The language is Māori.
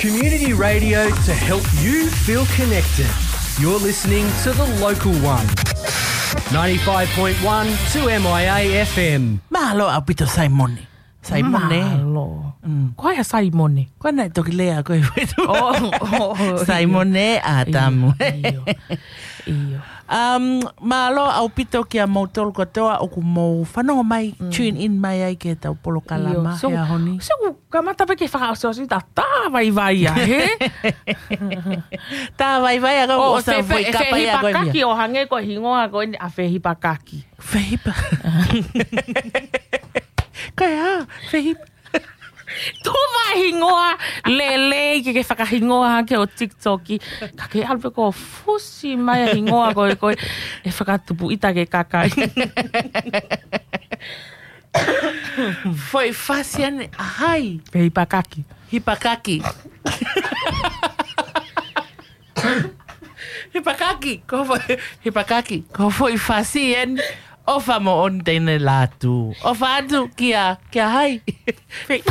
Community radio to help you feel connected. You're listening to The Local One. 95.1 2MIA FM. Mahalo au pito Simone. Simone. Mahalo. Qual é a Simone? Koe nai toki lea koe wetu. Oh, Simone Adamu. Iyo. Mahalo au pito ki a mautolo katoa o ku mau whanonga mai, tune in mai ai ke tau polo kalama So, hea honi. so kamata pe ke whakaososi ta vai a he? Tā vai vai aga o sa voi kapa ia koe Pakaki mia. o hange ko hingoa ko a fehi pakaki. Fehipa. Koe ha, fehipa. Tu vai hingoa lele ke whakahingoa ke o TikToki. Ka ke alpe ko fusi mai a hingoa ko e whakatupu ita ke kakai. Foi fasiane, ahai. Fehi pakaki. Hipakaki. Hipakaki. Ko foi fasien. O famo on tene latu. O fatu kia hai.